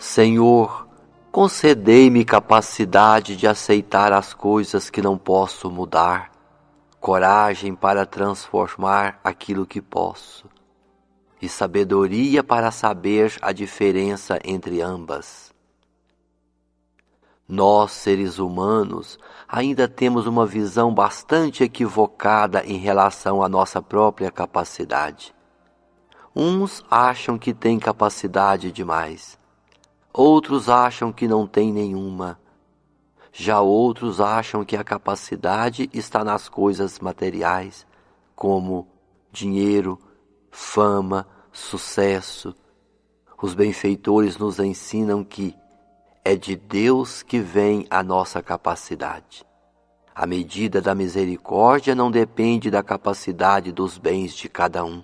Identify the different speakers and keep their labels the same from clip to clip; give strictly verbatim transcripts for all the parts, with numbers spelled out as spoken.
Speaker 1: Senhor, concedei-me capacidade de aceitar as coisas que não posso mudar, coragem para transformar aquilo que posso, e sabedoria para saber a diferença entre ambas. Nós, seres humanos, ainda temos uma visão bastante equivocada em relação à nossa própria capacidade. Uns acham que têm capacidade demais, outros acham que não têm nenhuma. Já outros acham que a capacidade está nas coisas materiais, como dinheiro, fama, sucesso. Os benfeitores nos ensinam que é de Deus que vem a nossa capacidade. A medida da misericórdia não depende da capacidade dos bens de cada um.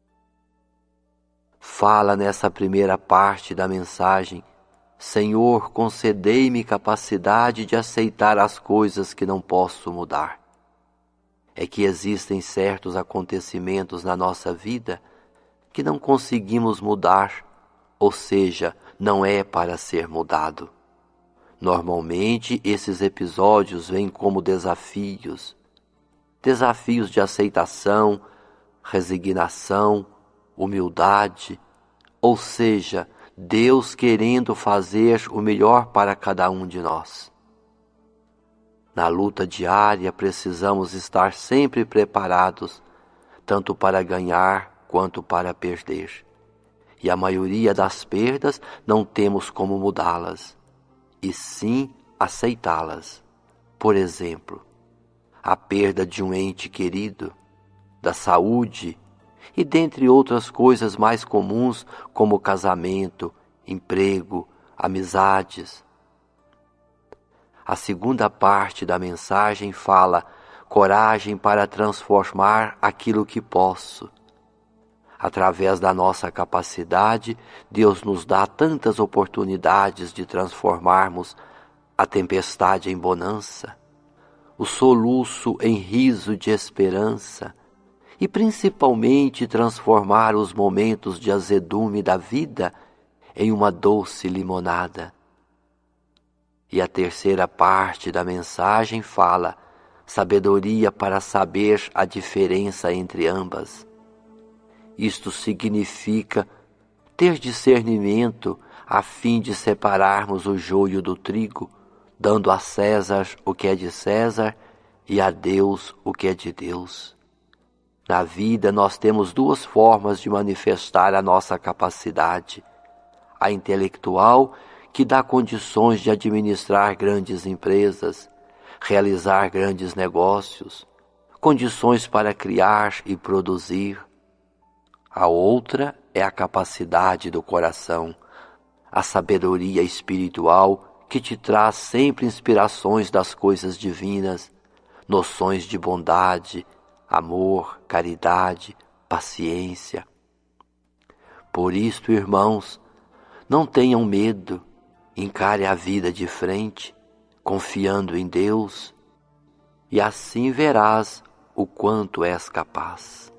Speaker 1: Fala nessa primeira parte da mensagem: Senhor, concedei-me capacidade de aceitar as coisas que não posso mudar. É que existem certos acontecimentos na nossa vida que não conseguimos mudar, ou seja, não é para ser mudado. Normalmente, esses episódios vêm como desafios, desafios de aceitação, resignação, humildade, ou seja, Deus querendo fazer o melhor para cada um de nós. Na luta diária, precisamos estar sempre preparados, tanto para ganhar quanto para perder. E a maioria das perdas não temos como mudá-las, e sim aceitá-las. Por exemplo, a perda de um ente querido, da saúde, e dentre outras coisas mais comuns como casamento, emprego, amizades. A segunda parte da mensagem fala coragem para transformar aquilo que posso. Através da nossa capacidade, Deus nos dá tantas oportunidades de transformarmos a tempestade em bonança, o soluço em riso de esperança, e principalmente transformar os momentos de azedume da vida em uma doce limonada. E a terceira parte da mensagem fala sabedoria para saber a diferença entre ambas. Isto significa ter discernimento a fim de separarmos o joio do trigo, dando a César o que é de César e a Deus o que é de Deus. Na vida nós temos duas formas de manifestar a nossa capacidade: a intelectual, que dá condições de administrar grandes empresas, realizar grandes negócios, condições para criar e produzir. A outra é a capacidade do coração, a sabedoria espiritual que te traz sempre inspirações das coisas divinas, noções de bondade, amor, caridade, paciência. Por isto, irmãos, não tenham medo, encare a vida de frente, confiando em Deus, e assim verás o quanto és capaz.